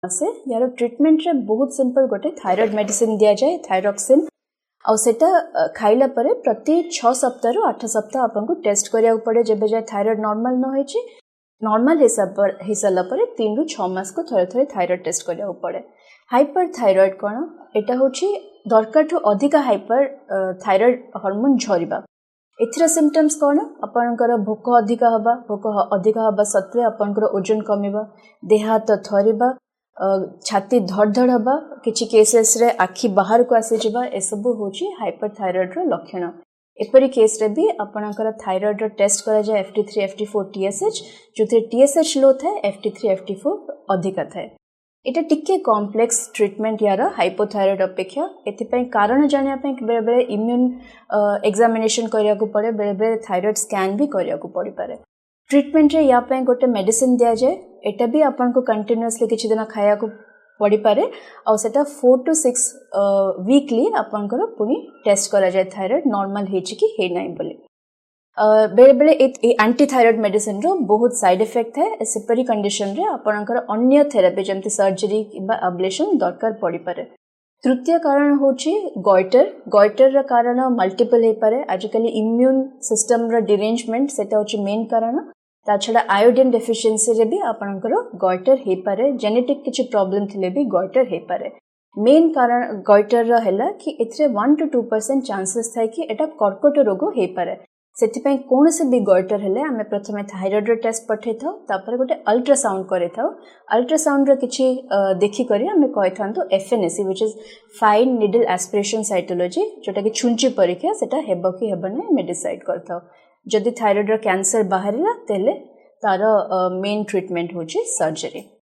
से यार ट्रीटमेंट रे बहुत सिंपल गोटे थायराइड मेडिसिन दिया जाए थायरॉक्सिन आ सेटा खाइला परे प्रति 6 सप्ताह रु 8 सप्ताह आपको टेस्ट करिया पड़े जब जाए थायराइड नॉर्मल न होइछि नॉर्मल हिसाब पर 3 रु 6 मास को थरे थरे थायराइड टेस्ट करिया पड़े। हाइपर थायराइड कोन एटा होछि दरकार ठो अधिक हाइपर थायराइड हार्मोन झरिबा एथिरा सिम्पटम्स कोन आपनकर भोक अधिक हबा सत्वे आपनकर ओजन कमिबा देह हाथ थरिबा छाती धड़धड़ हबा किछि केसेस रे आखि बाहर को आसी जिबा ए सब होछि हाइपरथायराइड रो लक्षण। एपरि केस रे भी आपनकर थायराइड रो टेस्ट करा जाय FT3 FT4 TSH जोथे TSH लो थाए FT3 FT4 अधिक थाए। एटा टिके कॉम्प्लेक्स ट्रीटमेंट यार हाइपोथायराइड अपेक्षा एथिपय कारण जानिया पे बेले बेले इम्यून एग्जामिनेशन करिया को पड़े बेले बेले थायराइड स्कैन भी करिया को पड़ी पारे। ट्रीटमेंट रे या पे गोटे मेडिसिन दिया जाए एटा भी आपन को कंटीन्यूअसली किछि दिन खाया को पड़ी पारे और सेटा 4 to 6 वीकली आपन को पुनी टेस्ट करा जाए थायराइड नॉर्मल हेछि कि हे नै बोली। बेले बेले एंटी थायराइड मेडिसिन रो बहुत साइड इफेक्ट है सेपरी कंडीशन रे आपनकर अन्य थेरेपी जमति सर्जरी किबा अब्लेशन दरकार पड़ी पारे। तृतीय कारण होछि गॉइटर रा कारण मल्टीपल हे पारे आजकल इम्यून सिस्टम रा डिरेंजमेंट सेटा होछि मेन कारण ता छडा आयोडीन डेफिशिएंसी रे भी आपनकर गॉइटर हे पारे जेनेटिक किछि प्रॉब्लम थिले भी गॉइटर हे पारे। मेन कारण गॉइटर रा हैला कि एथरे 1 to 2% चांसेस थाय कि एटा कर्कट रोग हे पारे। सेथिपय कोन से भी गॉइटर हेले आमे प्रथमे थायराइड रो टेस्ट पठे थाउ तापर गोटे अल्ट्रासाउंड करे थाउ अल्ट्रासाउंड रो किछि देखि करी आमे कहि थांतो FNAC which is fine needle aspiration cytology जोटा कि छुंची परीक्षा सेटा हेबो कि हेबो नै मे डिसाइड करथाउ। जदि थायराइड रो कैंसर बाहरिला तेले तार मेन ट्रीटमेंट होछि सर्जरी।